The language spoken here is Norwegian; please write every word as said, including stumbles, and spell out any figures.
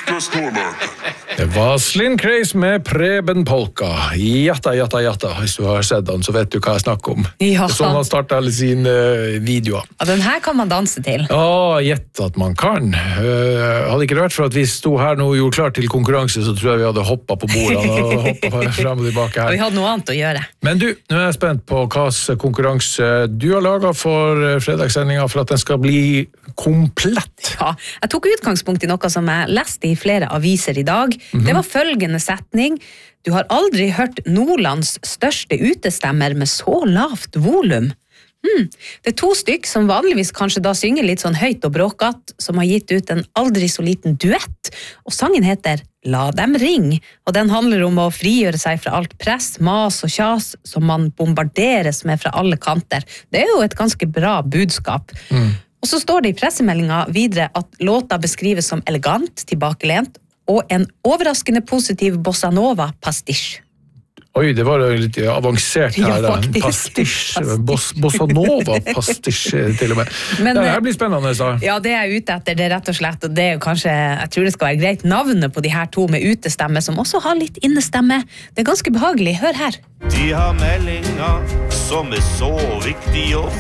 Det var Slim Craze med Preben Polka. Jatta, jatta, jatta. Hvis du har sett den, så vet du hva jeg snakker om. Ja. Sånn han startet alle sine videoer. Ja, den her kan man danse til. Ja, gjett at man kan. Uh, hadde ikke det vært for at vi sto her nå og gjorde klart til konkurranse, så tror jeg vi hadde hoppet på bordene og hoppet frem og tilbake her. Og vi hadde noe annet å gjøre. Men du, nå er jeg spent på hva konkurranse du har laget for fredagssendingen for at den skal bli komplett. Ja, jeg tok utgangspunkt i noe som jeg leste i flere aviser i dag. Mm-hmm. Det var følgende setning: du har aldri hørt Nordlands største utestemmer med så lavt volum. Hmm. Det er to stykk som vanligvis kanskje da synger litt sånn høyt og bråkat, som har gitt ut en aldri så liten duett, og sangen heter La dem ring, og den handler om å frigjøre seg fra alt press, mas og kjas som man bombarderes med fra alle kanter. Det er jo et ganske bra budskap. Mm. Og så står det i pressemeldinga videre at låta beskrives som elegant, tilbakelent, og en overraskende positiv bossa nova pastisj. Oi, det var litt avansert her. Ja, pastisj. Boss, bossa nova pastisj til og med. Men, det her blir spennende, så. Ja, det er jeg ute etter, det rett og slett. Og det er jo kanskje, jeg tror det skal være greit, navnet på de her to med utestemme, som også har litt innestemme. Det er ganske behagelig. Hør her. De har meldinger som er så viktige å